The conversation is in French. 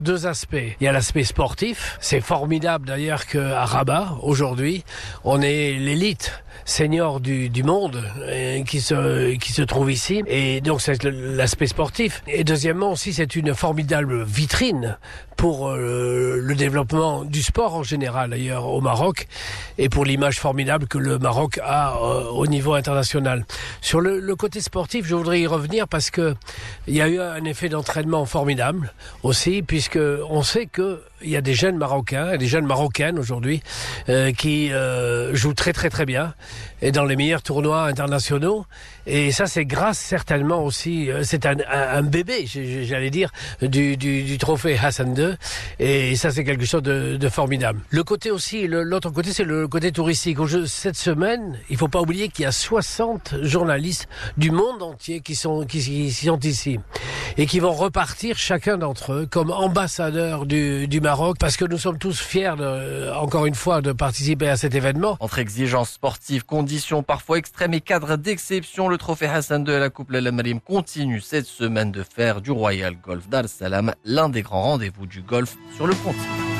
Deux aspects. Il y a l'aspect sportif. C'est formidable d'ailleurs qu'à Rabat, aujourd'hui, on est l'élite senior du monde qui se trouve ici. Et donc c'est l'aspect sportif. Et deuxièmement aussi, c'est une formidable vitrine pour le développement du sport en général d'ailleurs au Maroc et pour l'image formidable que le Maroc a au niveau international. Sur le côté sportif, je voudrais y revenir parce que il y a eu un effet d'entraînement formidable aussi, puisque on sait que il y a des jeunes Marocains et des jeunes Marocaines aujourd'hui qui jouent très très très bien et dans les meilleurs tournois internationaux. Et ça, c'est grâce certainement aussi, c'est un bébé, j'allais dire, du trophée Hassan II. Et ça, c'est quelque chose de formidable. Le côté aussi, l'autre côté, c'est le côté touristique. Cette semaine, il faut pas oublier qu'il y a 60 journalistes du monde entier qui sont ici et qui vont repartir chacun d'entre eux comme ambassadeurs du Maroc, parce que nous sommes tous fiers, encore une fois, de participer à cet événement. Entre exigences sportives, conditions parfois extrêmes et cadres d'exception, le trophée Hassan II à la Coupe El Amarim continue cette semaine de faire du Royal Golf d'Al Salam l'un des grands rendez-vous du golf sur le continent.